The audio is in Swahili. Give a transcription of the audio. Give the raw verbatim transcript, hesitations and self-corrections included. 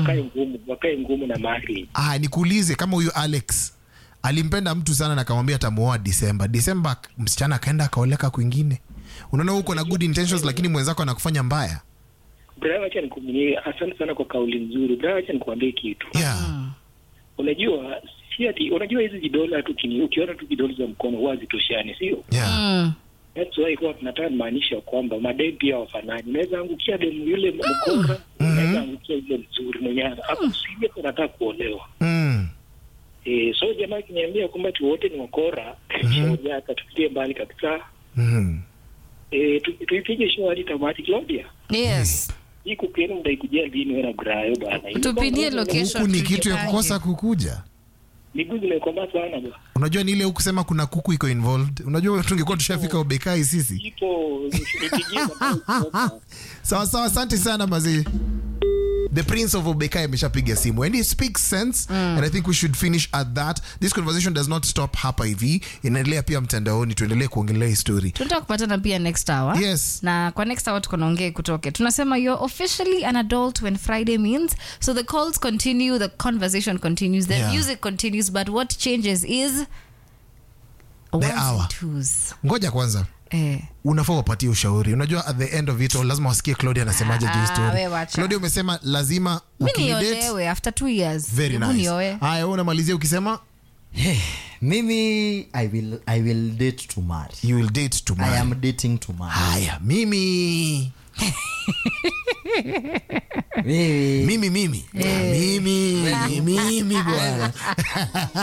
wakae ngumu, wakae ngumu na mali. Ah, nikuulize kama huyu Alex alimpenda mtu sana na akamwambia atamuoa December. December msichana akaenda akaoleka kwingine. Unaona huko na good intentions lakini mwenzako anakufanya mbaya. Brother, acha nikumnie, asante sana kwa kauli nzuri. Brother, acha nikwambie kitu. Yeah. Mm. Unajua si ati unajua hizi vidola tu kini ukiona tu vidole za mkono wazi toshani, sio? Yeah. Mm. That's why kwa tunataka maanisha kwamba madem pia wafanani. Unaweza angukia demu yule mkora, unaweza angukia yule mzuri mwenye akusikia tunataka kuolewa. Mm. Eh, so jamaa kiniambia kwamba tu wote ni wakora, shoja atatupitie mbali kabisa. Mhm. Eh, tuipige show hadi tamati Claudia. Yes. Hii kukieni mdai kujia lini wewe na Brayo bana. Tupinie location. Huku ni kitu ya kukosa kukuja. Miguu zimekomaa sana bwana. Unajua ni ile huku kusema kuna kuku iko involved. Unajua tungekuwa tushafika Obekai sisi. Ipo nipigie. Sawa sawa, asante sana mazee. The Prince of Obekai ameshapiga simu and he speaks sense mm. and I think we should finish at that. This conversation does not stop hapa hivi. Inaendelea pia mtandaoni, tuendelee kuongelea hii story. Tunataka kupatana pia next hour. Yes. Na kwa next hour tuko naongea kutoke. Tunasema you're officially an adult when Friday means. So the calls continue, the conversation continues, the Yeah. music continues, but what changes is The ones hour. and twos. Ngoja kwanza. Eh. Unafaa wapatie ushauri. Unajua at the end of it all lazima wasikie Claudia anasemaje juu Ah, story. we wacha. Claudia umesema lazima Mimi ukidate. niolewe after two years. Very Hebu nice. nioe. Haya, wewe unamalizia ukisema Mimi I will I will date to marry. you will date to I marry. am dating to marry. Haya, mimi Mimi mimi mimi mimi mimi bwana.